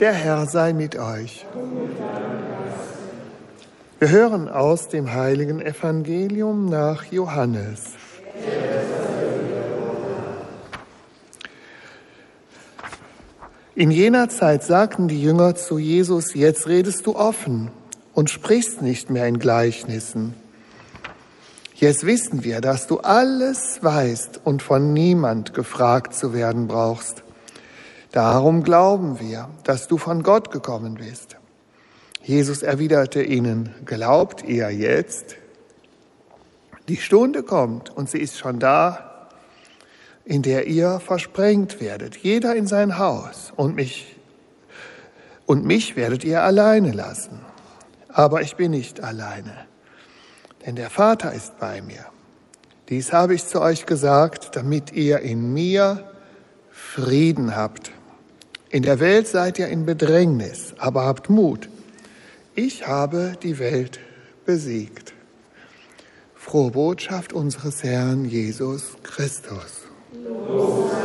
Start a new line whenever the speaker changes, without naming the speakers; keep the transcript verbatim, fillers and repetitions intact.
Der Herr sei mit euch. Wir hören aus dem heiligen Evangelium nach Johannes. In jener Zeit sagten die Jünger zu Jesus: Jetzt redest du offen und sprichst nicht mehr in Gleichnissen. Jetzt wissen wir, dass du alles weißt und von niemand gefragt zu werden brauchst. Darum glauben wir, dass du von Gott gekommen bist. Jesus erwiderte ihnen: Glaubt ihr jetzt? Die Stunde kommt, und sie ist schon da, in der ihr versprengt werdet, jeder in sein Haus, und mich, und mich werdet ihr alleine lassen. Aber ich bin nicht alleine, denn der Vater ist bei mir. Dies habe ich zu euch gesagt, damit ihr in mir Frieden habt. In der Welt seid ihr in Bedrängnis, aber habt Mut. Ich habe die Welt besiegt. Frohe Botschaft unseres Herrn Jesus Christus. Los.